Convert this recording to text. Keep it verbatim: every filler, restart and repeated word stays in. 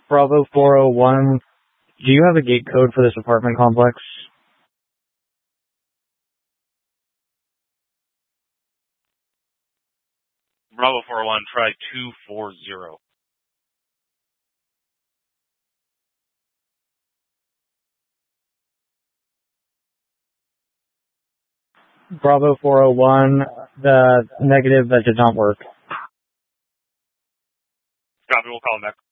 Bravo four oh one, do you have a gate code for this apartment complex? Bravo four oh one, try two four zero. Bravo four oh one, the negative, that did not work. Copy, we'll call him back.